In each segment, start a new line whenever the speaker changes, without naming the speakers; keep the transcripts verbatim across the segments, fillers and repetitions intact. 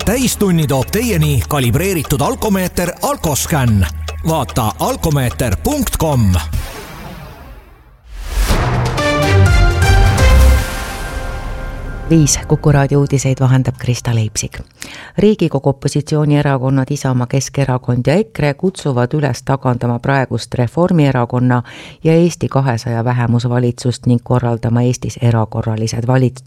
täistunni toob teieni kalibreeritud alkomeeter Alkoscan. Vaata alkomeeter punkt com.
Viis Kuku raadio uudiseid vahendab Krista Leipsik. Riigikogu opositsioonierakonnad Isamaa, Keskerakond ja EKRE kutsuvad üles tagandama praegust Reformierakonna ja Eesti kahesaja vähemusvalitsust ning korraldama Eestis erakorralised valitsused.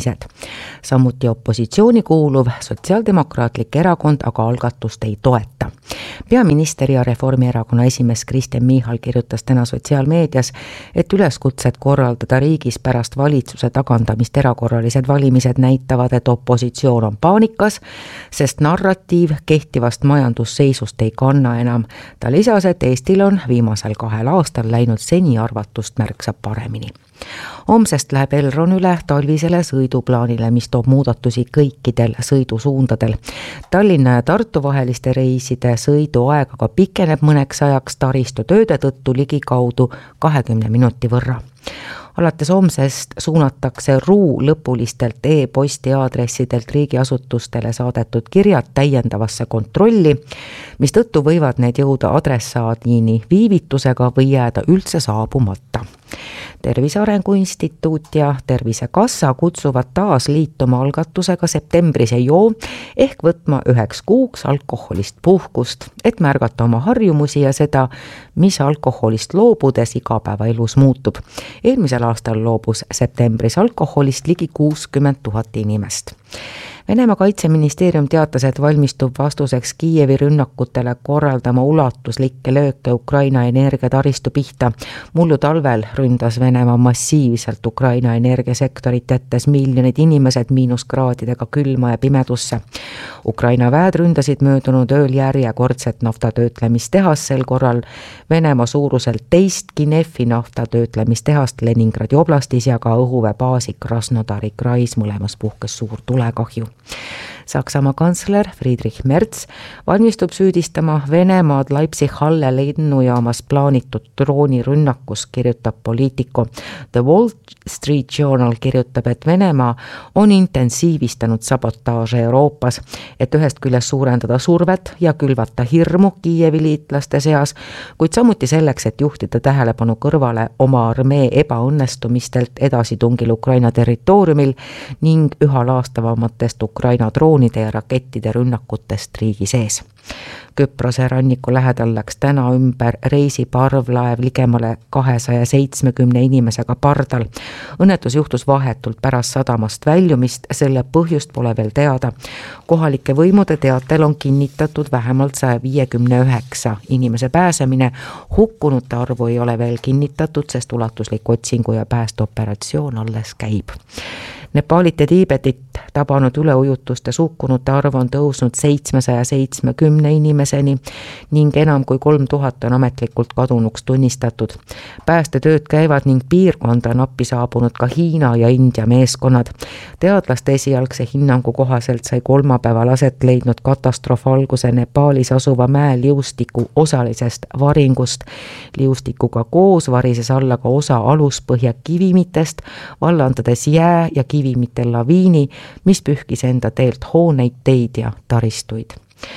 Samuti opositsiooni kuuluv Sotsiaaldemokraatlik erakond aga algatust ei toeta. Peaminister ja Reformierakonna esimees Kristen Michal kirjutas täna sotsiaalmeedias, et üleskutsed korraldada riigis pärast valitsuse tagandamist erakorralised valimised näitavad, et opositsioon on paanikas, sest narratiiv kehtivast majandusseisust ei kanna enam. Ta lisas, et Eestil on viimasel kahel aastal läinud seni arvatust märksa paremini. Homsest läheb Elron üle talvisele sõiduplaanile, mis toob muudatusi kõikidel sõidusuundadel. Tallinna ja Tartu vaheliste reiside sõiduaeg aga pikeneb mõneks ajaks taristutööde tõttu ligikaudu kahekümne minuti võrra. Alates homsest suunatakse ruu lõpulistelt e-posti aadressidelt riigiasutustele saadetud kirjad täiendavasse kontrolli, mis tõttu võivad need jõuda adressaadini viivitusega või jääda üldse saabumata. Tervise Arengu Instituut ja Tervisekassa kutsuvad taas liituma algatusega septembris ei joo ehk võtma üheks kuuks alkoholist puhkust, et märgata oma harjumusi ja seda, mis alkoholist loobudes igapäevaelus muutub. Eelmisel aastal loobus septembris alkoholist ligi kuuskümmend tuhat inimest. Venemaa kaitseministeerium teatas, et valmistub vastuseks Kiievi rünnakutele korraldama ulatuslikke lööke Ukraina energiataristu pihta. Mullu talvel ründas Venemaa massiivselt Ukraina energiasektorit, jättes miljonid inimesed miinuskraadidega külma ja pimedusse. Ukraina väed ründasid möödunud ööl järjekordset naftatöötlemistehast, sel korral Venemaa suuruselt teist Kinefi naftatöötlemistehast Leningradi oblastis ja ka õhuveebaasi Krasnodari krais, mõlemas puhkes suur tulekahju. Saksamaa kantsler Friedrich Merz valmistub süüdistama Venemaad Leipzig-Halle lennujaamas plaanitud droonirünnakus, kirjutab Politico. The Wall Street Journal kirjutab, et Venemaa on intensiivistanud sabotaaže Euroopas, et ühest küljest suurendada survet ja külvata hirmu Kiievi liitlaste seas, kuid samuti selleks, et juhtida tähelepanu kõrvale oma armee ebaõnnestumistelt edasitungil Ukraina territooriumil ning üha laastavamatest Ukraina droonide ja rakettide rünnakutest riigi sees. Küprose ranniku lähedal läks täna ümber reisiparvlaev ligemale kahesaja seitsmekümne inimesega pardal. Õnnetus juhtus vahetult pärast sadamast väljumist, selle põhjust pole veel teada. Kohalike võimude teatel on kinnitatud vähemalt saja viiekümne üheksa inimese pääsemine. Hukkunute arvu ei ole veel kinnitatud, sest ulatuslik otsingu ja päästeoperatsioon alles käib. Nepaalit ja Tiibetit tabanud üleujutuste hukkunute arv on tõusnud seitsmesaja seitsmekümne inimeseni ning enam kui kolm tuhat on ametlikult kadunuks tunnistatud. Päästetööd käivad ning piirkonda on appi saabunud ka Hiina ja India meeskonnad. Teadlaste esialgse hinnangu kohaselt sai kolmapäeval aset leidnud katastroof alguse Nepaalis asuva mäe liustiku osalisest varingust. Liustikuga koos varises alla ka osa aluspõhja kivimitest, vallandades jää ja kivimite laviini, mis pühkis enda teelt hooneid, teid ja taristuid.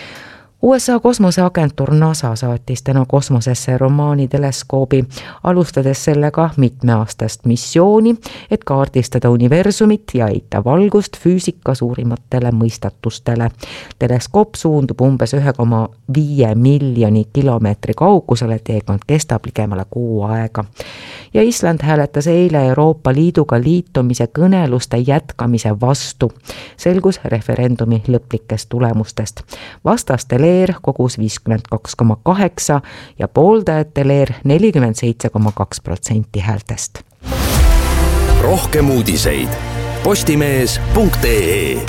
U S A kosmoseagentuur NASA saatis täna kosmosesse Romaani teleskoobi, alustades sellega mitmeaastast missiooni, et kaardistada universumit ja heita valgust füüsika suurimatele mõistatustele. Teleskoop suundub umbes ühe koma viie miljoni kilomeetri kaugusele, teekond kestab ligemale kuu aega. Ja Island hääletas eile Euroopa Liiduga liitumise kõneluste jätkamise vastu. Selgus referendumi lõplikest tulemustest. Vastaste leer kogus viiskümmend kaks koma kaheksa ja pooldajate leer nelikümmend seitse koma kaks protsenti häältest.
Rohkem uudiseid postimees punkt ee.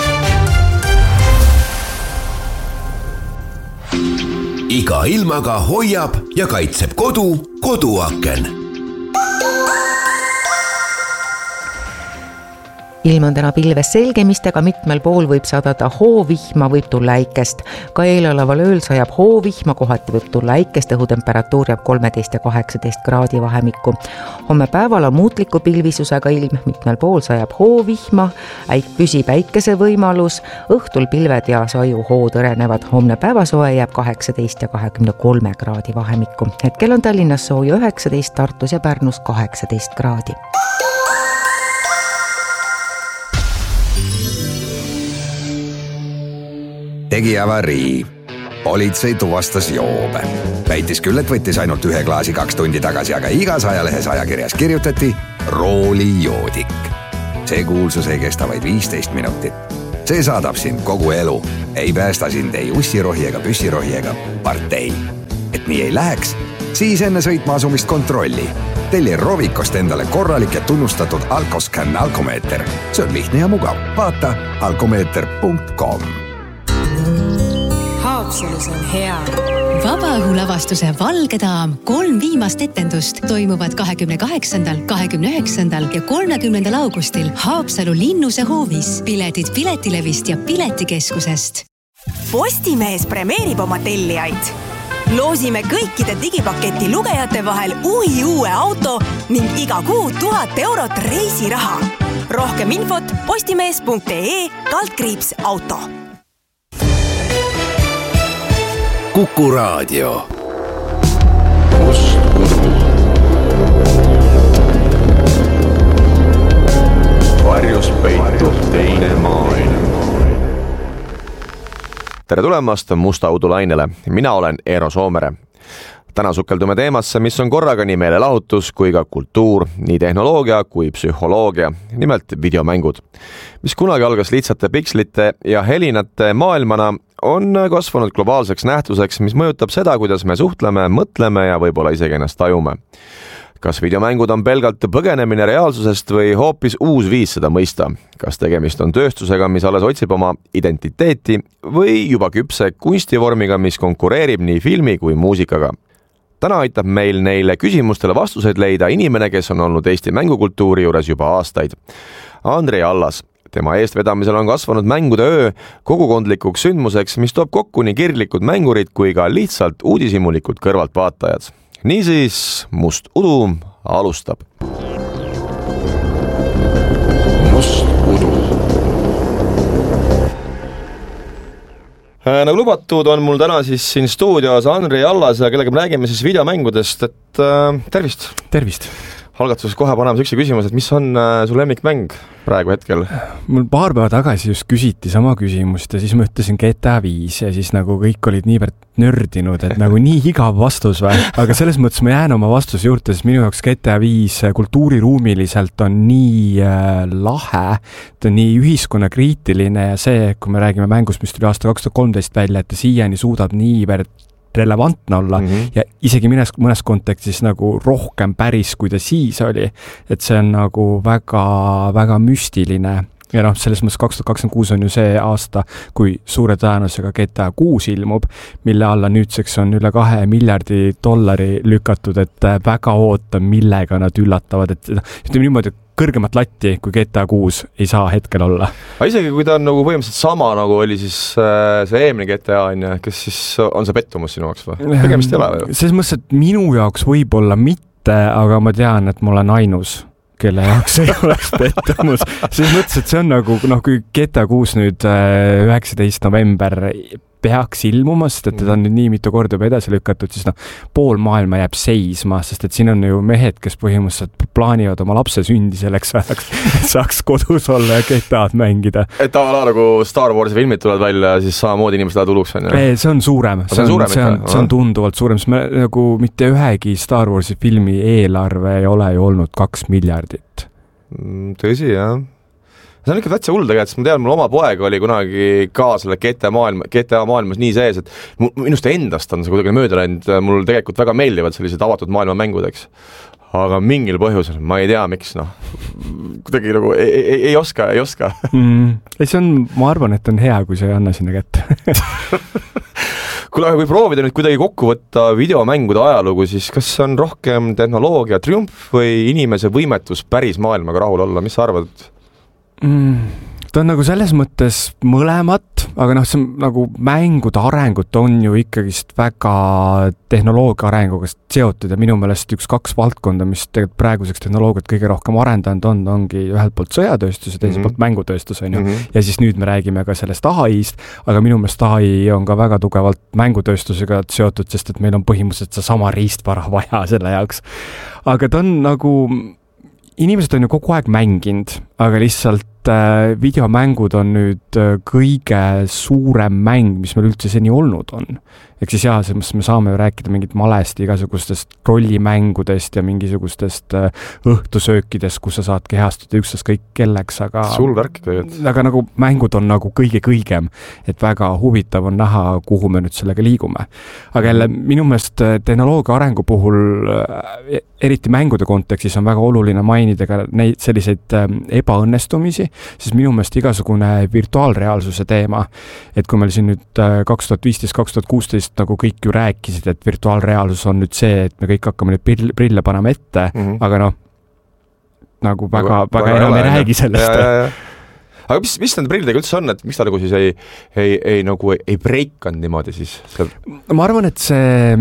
Iga ilmaga hoiab ja kaitseb kodu koduaken.
ilm on täna pilves selgemistega, mitmel pool võib sadada hoovihma, võib tulla äikest. Ka eeloleval ööl sajab hoovihma, kohati võib tulla äikest, õhutemperatuur jääb kolmteist ja kaheksateist kraadi vahemikku. Homme päeval on muutliku pilvisusega ilm, mitmel pool sajab hoovihma, äik püsib äikese võimalus, õhtul pilved ja saju hoo tõrenevad. Homne päevasoe jääb kaheksateist ja kahekümne kolme kraadi vahemikku. Hetkel on Tallinnas sooja üheksateist, Tartus ja Pärnus kaheksateist kraadi.
Tegi avarii. Politsei tuvastas joobe. Väitis küll, et võttis ainult ühe klaasi kaks tundi tagasi, aga igas ajalehes ajakirjas kirjutati roolijoodik. See kuulsus ei kesta vaid viisteist minutit. See saadab sind kogu elu. Ei päästa sind ei ussirohi ega püssirohi ega partei. Et nii ei läheks, siis enne sõitma asumist kontrolli. Telli Rovikost endale korralik ja tunnustatud Alkoscan alkomeeter. See on lihtne ja mugav. Vaata alkomeeter punkt com.
Haapsalus on hea.
Vabaõhulavastuse Valge daam kolm viimast etendust toimuvad kahekümne kaheksandal, kahekümne üheksandal ja kolmekümnendal augustil Haapsalu Linnuse hoovis. Piletid Piletilevist ja Piletikeskusest.
Postimees premeerib oma tellijaid. Loosime kõikide digipaketi lugejate vahel uhi uue auto ning iga kuu tuhat eurot reisiraha. Rohkem infot postimees punkt ee kaldkriips auto.
Kuku Raadio.
Must udu. Varjus peitub teine maailm. Tere tulemast Musta udu lainele. Mina olen Eero Soomere. Täna sukeldume teemasse, mis on korraga nii meelelahutus kui ka kultuur, nii tehnoloogia kui psühholoogia, nimelt videomängud. Mis kunagi algas lihtsate pikslite ja helinate maailmana, on kasvanud globaalseks nähtuseks, mis mõjutab seda, kuidas me suhtleme, mõtleme ja võib-olla isegi ennast tajume. Kas videomängud on pelgalt põgenemine reaalsusest või hoopis uus viis seda mõista? Kas tegemist on tööstusega, mis alles otsib oma identiteeti või juba küpse kunstivormiga, mis konkureerib nii filmi kui muusikaga? Täna aitab meil neile küsimustele vastuseid leida inimene, kes on olnud Eesti mängukultuuri juures juba aastaid. Andrei Allas. Tema eestvedamisel on kasvanud mängude öö kogukondlikuks sündmuseks, mis toob kokku nii kirglikud mängurid kui ka lihtsalt uudishimulikud kõrvaltvaatajad. Niisiis, Must udu alustab. Must udu. Nagu lubatud, on mul täna siis siin stuudios Andrei Allas, kellega me räägime siis videomängudest, et äh, tervist!
Tervist!
Algatuses kohe paneme üks küsimus, et mis on äh, su lemmikmäng praegu hetkel?
Mul paar päeva tagasi just küsiti sama küsimust ja siis ma ütlesin G T A viis ja siis nagu kõik olid niivõrd nördinud, et nagu nii igav vastus või, aga selles mõttes ma jään oma vastuse juurde, sest minu jaoks G T A viis kultuuriruumiliselt on nii äh, lahe, ta on nii ühiskonnakriitiline ja see, kui me räägime mängust, mis tuli aasta kaks tuhat kolmteist välja, et ta siiani suudab niivõrd relevantne olla mm -hmm. ja isegi mõnes, mõnes kontekstis nagu rohkem päris, kui ta siis oli, et see on nagu väga, väga müstiline ja noh, selles mõttes kaks tuhat kakskümmend kuus on ju see aasta, kui suure tõenäosusega G T A kuus ilmub, mille alla nüüdseks on üle kahe miljardi dollari lükatud, et väga ootan, millega nad üllatavad, et ütleme niimoodi, kõrgemat latti kui G T A kuus ei saa hetkel olla.
Aga isegi kui ta on nagu põhimõtteliselt sama, nagu oli siis äh, see eelmine G T A, on ja, kes siis on see pettumus sinu jaoks või? Tegemist ei ole või?
Selles mõttes, et minu jaoks võib-olla mitte, aga ma tean, et ma olen ainus, kelle jaoks ei oleks pettumus. Selles mõttes, et see on nagu, noh, kui G T A kuus nüüd üheksateist november peaks ilmuma, sest et teda on nüüd nii mitu korda juba edasi lükatud, siis noh, pool maailma jääb seisma, sest et siin on ju mehed, kes põhimõtteliselt plaanivad oma lapse sündi selleks ajaks, et saaks kodus olla ja G T A-d mängida.
Et tavale nagu Star Warsi filmid tulevad välja ja siis samamoodi inimesed tuluks on ju?
Ei, see on suurem. See on, suurem, see on, see on tunduvalt suurem, sest me nagu mitte ühegi Star Warsi filmi eelarve ei ole ju olnud kaks miljardit.
Tõsi, jah. See on ikka täitsa hull tegelikult, sest ma tean, mul oma poeg oli kunagi ka selle G T A maailma, G T A maailmas nii sees, et minust endast on see kuidagi mööda läinud, mul tegelikult väga meeldivad sellised avatud maailma mängudeks. Aga mingil põhjusel, ma ei tea, miks, noh, kuidagi nagu ei, ei, ei oska, ei oska.
Mm, see on, ma arvan, et on hea, kui sa ei anna sinna kätte.
Kuule, kui proovida nüüd kuidagi kokku võtta videomängude ajalugu, siis kas on rohkem tehnoloogia triumf või inimese võimetus päris maailmaga rahul olla, mis sa arvad?
mm.? Ta on nagu selles mõttes mõlemat, aga noh, see on nagu mängude arengut on ju ikkagist väga tehnoloogia arenguga seotud ja minu meelest üks-kaks valdkonda, mis tegelikult praeguseks tehnoloogiat kõige rohkem arendanud on, ongi ühelt poolt sõjatööstus ja teiselt mm-hmm. poolt mängutööstus on ju. Mm-hmm. Ja siis nüüd me räägime ka sellest A I-st, aga minu meelest A I on ka väga tugevalt mängutööstusega seotud, sest et meil on põhimõtteliselt see sama riistvara vaja selle jaoks. Aga ta on nagu, inimesed on ju kogu aeg mänginud, aga lihtsalt videomängud on nüüd kõige suurem mäng, mis meil üldse seni olnud on. Ehk siis jah, selles me saame ju rääkida mingit malest, igasugustest rollimängudest ja mingisugustest õhtusöökidest, kus sa saad kehastuda üksteist kõik kelleks, aga
sul värk kõigepealt.
Aga nagu mängud on nagu kõige kõigem, et väga huvitav on näha, kuhu me nüüd sellega liigume. Aga jälle minu meelest tehnoloogia arengu puhul, eriti mängude kontekstis on väga oluline mainida ka neid selliseid ebaõnnestumisi, siis minu meelest igasugune virtuaalreaalsuse teema, et kui meil siin nüüd kaks tuhat viisteist kaks tuhat kuusteist nagu kõik ju rääkisid, et virtuaalreaalsus on nüüd see, et me kõik hakkame nüüd prille, prille panema ette, mm-hmm. aga noh, nagu väga, väga, väga enam ei räägi sellest. Ja, ja, ja.
Aga mis, mis nende prillidega üldse on, et miks ta nagu siis ei, ei, ei, nagu ei, ei breikanud niimoodi siis?
Ma arvan, et see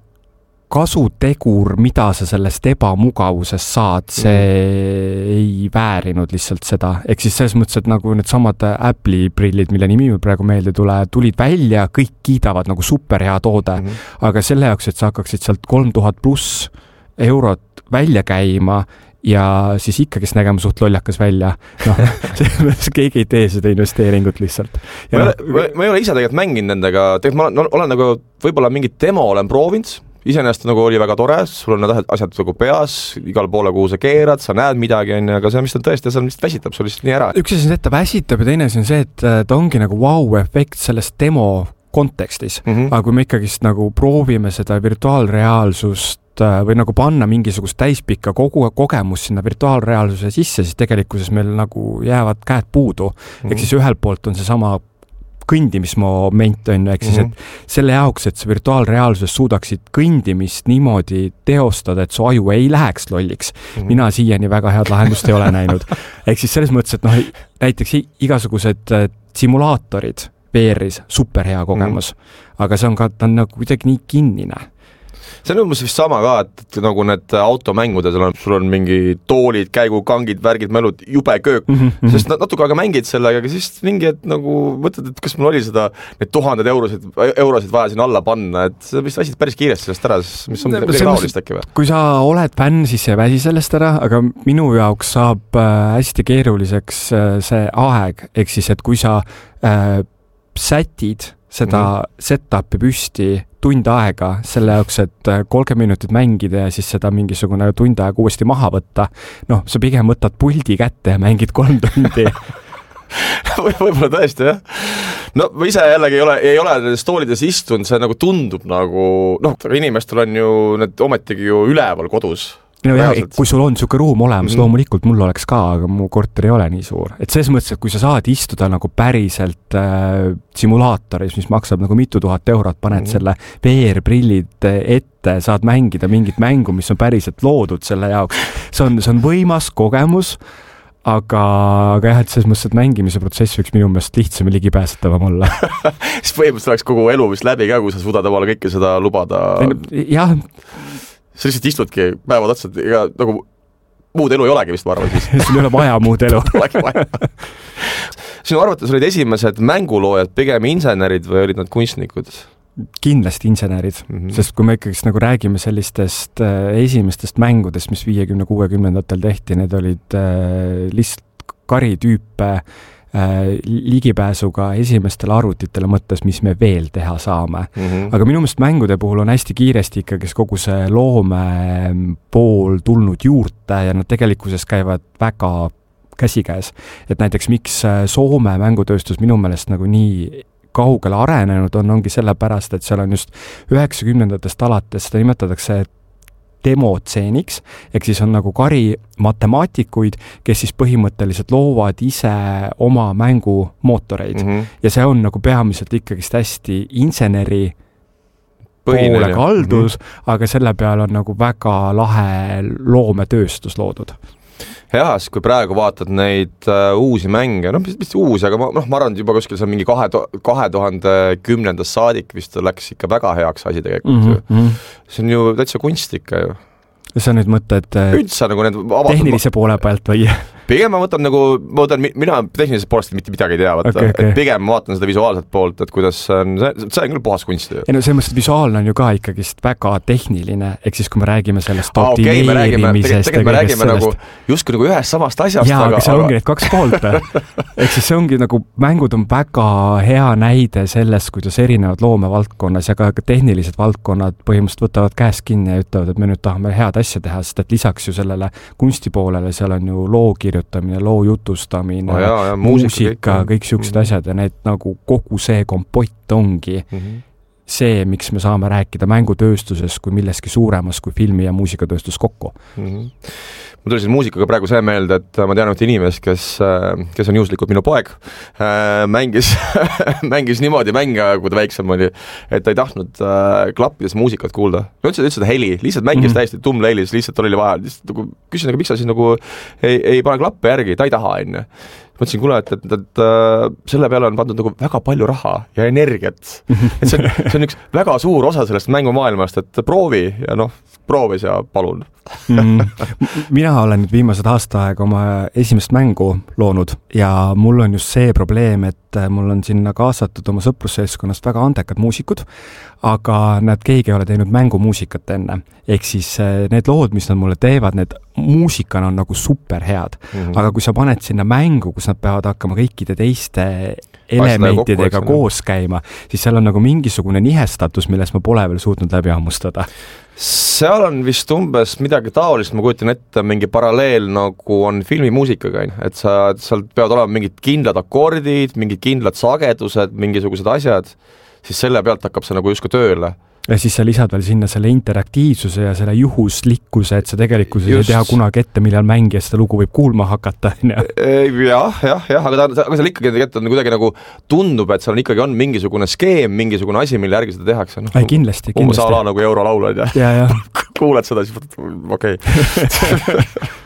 kasutegur, mida sa sellest ebamugavusest saad, see mm. ei väärinud lihtsalt seda. Ehk siis selles mõttes, et nagu need samad Apple'i prillid, mille nimi praegu meelde tule, tulid välja, kõik kiidavad nagu super hea toode, mm. aga selle jaoks, et sa hakkaksid sealt kolm tuhat pluss eurot välja käima ja siis ikkagist nägema suht lollakas välja. Noh, keegi ei tee seda investeeringut lihtsalt.
Ja ma, no, ma, ma ei ole ise tegelikult mänginud nendega, tegelikult ma olen, olen nagu võib-olla mingit demo olen proovinud, iseenesest nagu oli väga tore, sul on need asjad nagu peas, igal poole kuhu sa keerad, sa näed midagi, on, aga see, mis on tõesti, see lihtsalt väsitab sul lihtsalt nii ära.
Üks asi on see, et ta väsitab ja teine asi on see, et ta ongi nagu wow-efekt selles demo kontekstis, mm-hmm. aga kui me ikkagist nagu proovime seda virtuaalreaalsust või nagu panna mingisugust täispikka kogu kogemus sinna virtuaalreaalsuse sisse, siis tegelikkuses meil nagu jäävad käed puudu. Mm-hmm. Ehk siis ühelt poolt on see sama kõndimismoment on, ehk siis, et mm-hmm. selle jaoks, et sa virtuaalreaalsuses suudaksid kõndimist niimoodi teostada, et su aju ei läheks lolliks. Mm-hmm. Mina siiani väga head lahendust ei ole näinud. Ehk siis selles mõttes, et noh, näiteks igasugused simulaatorid V R-is, super hea kogemus, mm-hmm. aga see on ka, ta on nagu kuidagi nii kinnine.
See on umbes vist sama ka, et, et nagu need automängudes on, sul on mingi toolid, käigukangid, värgid, mälud, jube köök, mm-hmm. sest natuke aega mängid sellega, aga siis mingi, et nagu mõtled, et kas mul oli seda, need tuhanded eurosid, eurosid vaja siin alla panna, et see vist väsid päris kiiresti sellest ära, mis on midagi raulist äkki või?
Kui sa oled fänn, siis ei väsi sellest ära, aga minu jaoks saab hästi keeruliseks see aeg, ehk siis, et kui sa äh, sätid seda mm-hmm. set-up'i püsti tund aega selle jaoks, et kolmkümmend minutit mängida ja siis seda mingisugune tund aega uuesti maha võtta. Noh, sa pigem võtad puldi kätte ja mängid kolm tundi.
Võib-olla tõesti, jah. No ma ise jällegi ei ole, ei ole nendes toolides istunud, see nagu tundub nagu, noh, inimestel on ju need ometigi ju üleval kodus.
No jah, kui sul on siuke ruum olemas, mm-hmm. loomulikult mul oleks ka, aga mu korter ei ole nii suur. Et selles mõttes, et kui sa saad istuda nagu päriselt äh, simulaatoris, mis maksab nagu mitu tuhat eurot, paned mm-hmm. selle V R-prillid ette, saad mängida mingit mängu, mis on päriselt loodud selle jaoks. See on, see on võimas kogemus, aga, aga jah, et selles mõttes, et mängimise protsess võiks minu meelest lihtsam ja ligipääsetavam olla.
Siis põhimõtteliselt oleks kogu elu vist läbi ka, kui sa suudad omale kõike seda lubada.
Jah,
sa lihtsalt istudki päevad otsad ja nagu muud elu ei olegi vist, ma arvan siis.
Sul ei ole vaja muud elu.
Sinu arvates olid esimesed mänguloojad pigem insenerid või olid nad kunstnikud?
Kindlasti insenerid, mm-hmm. sest kui me ikkagi nagu räägime sellistest äh, esimestest mängudest, mis viiekümne kuuekümnendatel tehti, need olid äh, lihtsalt karitüüpe äh, ligipääsuga esimestele arvutitele mõttes, mis me veel teha saame. Mm-hmm. Aga minu meelest mängude puhul on hästi kiiresti ikkagi kogu see loome pool tulnud juurde ja nad tegelikkuses käivad väga käsikäes. Et näiteks miks Soome mängutööstus minu meelest nagu nii kaugele arenenud on, ongi sellepärast, et seal on just üheksakümnendatest alates, seda nimetatakse demotseeniks, ehk siis on nagu kari matemaatikuid, kes siis põhimõtteliselt loovad ise oma mängumootoreid. Mm-hmm. Ja see on nagu peamiselt ikkagist hästi inseneri poole kaldus, mm-hmm. aga selle peal on nagu väga lahe loometööstus loodud.
jah, kui praegu vaatad neid uh, uusi mänge, noh, mis, mis uusi, aga ma, noh, ma arvan, juba kuskil see on mingi kahe, kahe tuhande kümnendas saadik vist läks ikka väga heaks asi tegelikult mm. -hmm. see on ju täitsa kunst ikka ju.
Ja sa nüüd mõtled
üldse nagu need avatud...
tehnilise poole pealt või?
Pigem ma võtan nagu, ma võtan, mina tehnilisest poolest mitte midagi ei tea, võtta, okay, okay. et pigem ma vaatan seda visuaalset poolt, et kuidas on, see, see on küll puhas kunst.
Ja no see mõttes, et visuaalne on ju ka ikkagist väga tehniline, ehk siis kui me räägime sellest
ah,
optimeerimisest
okay, me räägime, tegelikult me räägime sellest... nagu, justkui nagu ühest samast asjast.
Jaa, aga see aga... ongi need kaks poolt. Ehk siis see ongi nagu, mängud on väga hea näide sellest, kuidas erinevad loomevaldkonnas ja ka tehnilised valdkonnad põhimõtteliselt võtavad käest kinni ja ütlevad, et me nüüd tahame head asja teha, sest et lisaks ju sellele kunstipoolele seal on ju loo kirjutamine, loo jutustamine, oh, jaa, jaa, muusika, kõik, kõik siuksed mm -hmm. asjad ja need nagu kogu see kompott ongi mm -hmm. see, miks me saame rääkida mängutööstuses kui milleski suuremas kui filmi- ja muusikatööstus kokku. Mm
-hmm. Ma tuli siin muusikaga praegu see meelde, et ma tean ühte inimest, kes, kes on juhuslikult minu poeg, mängis, mängis niimoodi mänge, kui ta väiksem oli, et ta ei tahtnud klappides muusikat kuulda. No üldse, üldse heli, lihtsalt mängis mm -hmm. täiesti tummleilis, lihtsalt oli vaja, lihtsalt nagu küsin, aga miks sa siis nagu ei, ei pane klappe järgi, ta ei taha, enne. Mõtlesin, kuule, et, et, et, et selle peale on pandud nagu väga palju raha ja energiat. Et see on, see on üks väga suur osa sellest mängumaailmast, et proovi ja noh, proovis ja palun.
mm, mina olen nüüd viimased aasta aega oma esimest mängu loonud ja mul on just see probleem, et mul on sinna kaasatud oma sõprusseltskonnast väga andekad muusikud, aga nad keegi ei ole teinud mängumuusikat enne. Ehk siis need lood, mis nad mulle teevad, need muusikana on nagu super head. Mm-hmm. Aga kui sa paned sinna mängu, kus nad peavad hakkama kõikide teiste elementidega koos käima, siis seal on nagu mingisugune nihestatus, millest ma pole veel suutnud läbi hammustada.
Seal on vist umbes midagi taolist, ma kujutan ette, mingi paralleel nagu on filmimuusikaga, et sa, seal peavad olema mingid kindlad akordid, mingid kindlad sagedused, mingisugused asjad, siis selle pealt hakkab see nagu justkui tööle.
Ja siis sa lisad veel sinna selle interaktiivsuse ja selle juhuslikkuse, et sa tegelikult ei tea kunagi ette, millal mängija seda lugu võib kuulma hakata.
jah, jah, jah, aga, ta, aga seal ikkagi tegelikult on kuidagi nagu tundub, et seal on ikkagi on mingisugune skeem, mingisugune asi, mille järgi seda tehakse. No,
Ai, kindlasti,
kindlasti. Umbes ala nagu eurolaulad ja,
ja, ja.
kuuled seda, siis okei okay.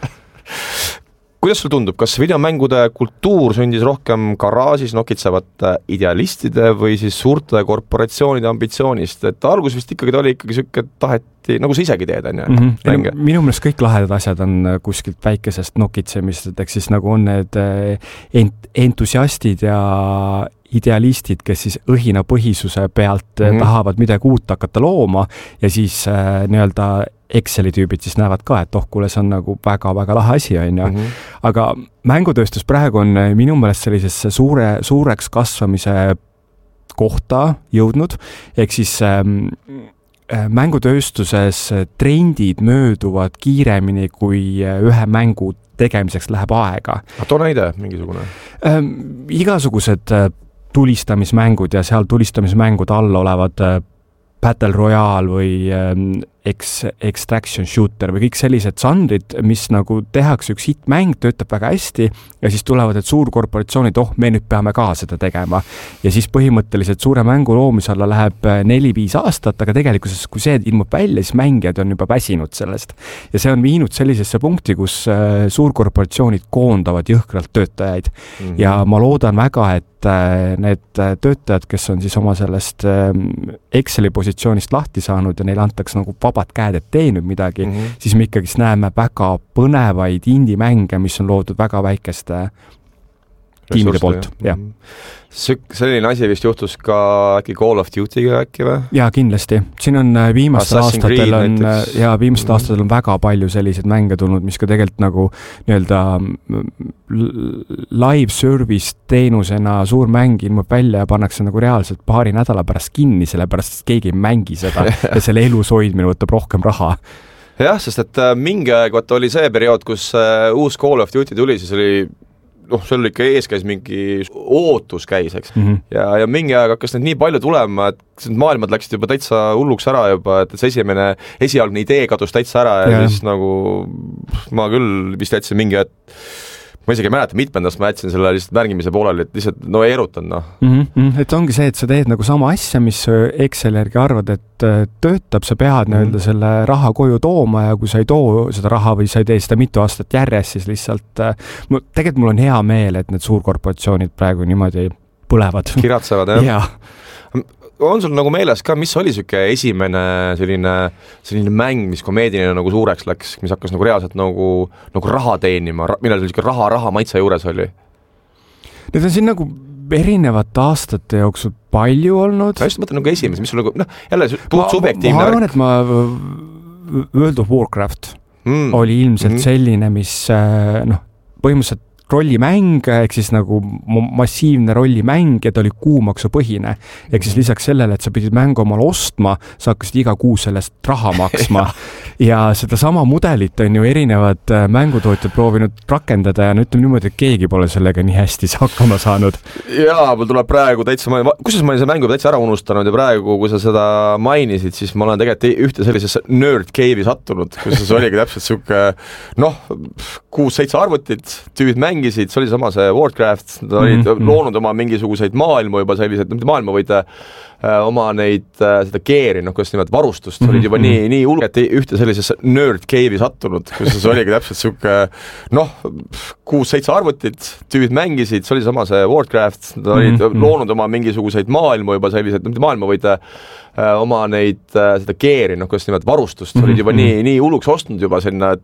Kuidas sul tundub, kas videomängude kultuur sündis rohkem garaažis nokitsevate idealistide või siis suurte korporatsioonide ambitsioonist, et algus vist ikkagi ta oli ikkagi siuke taheti, nagu sa isegi teed, on ju?
Mm -hmm. Minu meelest kõik lahedad asjad on kuskilt väikesest nokitsemist, et eks siis nagu on need ent- entusiastid ja idealistid, kes siis õhina põhisuse pealt mm-hmm. tahavad midagi uut hakata looma ja siis äh, nii-öelda Exceli tüübid siis näevad ka, et oh, kuule, see on nagu väga-väga lahe asi, on ju. Mm-hmm. Aga mängutööstus praegu on minu meelest sellisesse suure, suureks kasvamise kohta jõudnud, ehk siis ähm, mängutööstuses trendid mööduvad kiiremini, kui ühe mängu tegemiseks läheb aega.
Too näide mingisugune?
Ähm, igasugused tulistamismängud ja seal tulistamismängud all olevad Battle Royale või ähm, Ex, Extraction Shooter või kõik sellised žanrid, mis nagu tehakse üks hitmäng, töötab väga hästi ja siis tulevad need suurkorporatsioonid, oh, me nüüd peame ka seda tegema. Ja siis põhimõtteliselt suure mängu loomise alla läheb neli-viis aastat, aga tegelikkuses, kui see ilmub välja, siis mängijad on juba päsinud sellest. Ja see on viinud sellisesse punkti, kus suurkorporatsioonid koondavad jõhkralt töötajaid. Mm-hmm. Ja ma loodan väga, et need töötajad, kes on siis oma sellest Exceli positsioonist lahti saanud ja neil antakse nagu vabad käed, et tee nüüd midagi, mm-hmm. siis me ikkagi näeme väga põnevaid indie-mänge, mis on loodud väga väikeste tiimide poolt. Ja.
Selline asi vist juhtus ka äkki Call of Duty'ga äkki või?
Jaa, kindlasti. Siin on viimastel aastatel on, ja viimastel mm-hmm. aastatel on väga palju selliseid mänge tulnud, mis ka tegelikult nagu nii-öelda live service teenusena suur mäng ilmub välja ja pannakse nagu reaalselt paari nädala pärast kinni, sellepärast et keegi ei mängi seda ja selle elus hoidmine võtab rohkem raha.
Jah, sest et mingi aeg oli see periood, kus uus Call of Duty tuli, siis oli noh, see oli ikka ees käis mingi ootus käis, eks. Mm-hmm. Ja, ja mingi aeg hakkas need nii palju tulema, et maailmad läksid juba täitsa hulluks ära juba, et see esimene, esialgne idee kadus täitsa ära ja, ja siis nagu ma küll vist jätsin mingi, et ma isegi ei mäleta, mitmendast ma jätsin selle lihtsalt märgimise pooleli, et lihtsalt no erutan, noh.
Mm -hmm. Et ongi see, et sa teed nagu sama asja, mis Excel järgi arvad, et töötab, sa pead mm -hmm. nii-öelda selle raha koju tooma ja kui sa ei too seda raha või sa ei tee seda mitu aastat järjest, siis lihtsalt tegelikult mul on hea meel, et need suurkorporatsioonid praegu niimoodi põlevad.
Kiratsevad, jah?
Jaa.
On sul nagu meeles ka, mis oli siuke esimene selline, selline mäng, mis komeediline nagu suureks läks, mis hakkas nagu reaalselt nagu, nagu raha teenima, millal sul siuke raha, raha maitse juures oli?
Need on siin nagu erinevate aastate jooksul palju olnud.
Ma just mõtlen nagu esimese, mis sul nagu, noh, jälle puht subjektiivne.
Ma arvan, et ma World of Warcraft mm. oli ilmselt mm -hmm. selline, mis noh, põhimõtteliselt rollimäng, ehk siis nagu massiivne rollimäng ja ta oli kuumaksupõhine. Ehk siis lisaks sellele, et sa pidid mängu omale ostma, sa hakkasid iga kuu sellest raha maksma. ja seda sama mudelit on ju erinevad mängutootjad proovinud rakendada ja no ütleme niimoodi, et keegi pole sellega nii hästi hakkama saanud.
Jaa, mul tuleb praegu täitsa, kusjuures ma olin see mängu täitsa ära unustanud ja praegu, kui sa seda mainisid, siis ma olen tegelikult ühte sellisesse nerd cave'i sattunud, kus oligi täpselt siuke noh, kuus-seitse arvutit, tüüd mängisid, see oli sama see Warcraft, nad olid mm -hmm. loonud oma mingisuguseid maailmu juba sellised, mitte maailma, võid äh, oma neid, äh, seda geeri, noh, kuidas nimelt varustust, mm -hmm. olid juba nii, nii hulk, et ühte sellisesse nerd cave'i sattunud, kus see oligi täpselt siuke noh, kuus-seitse arvutit, tüüd mängisid, see oli sama see Warcraft, nad olid mm -hmm. loonud oma mingisuguseid maailmu juba sellised, mitte maailma, võid äh, oma neid, äh, seda geeri, noh, kuidas nimelt varustust, olid juba mm -hmm. nii, nii hulluks ostnud juba sinna, et